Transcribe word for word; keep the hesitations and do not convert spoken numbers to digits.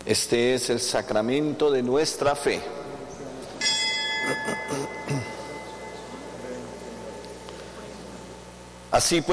Este es el sacramento de nuestra fe. Así pues,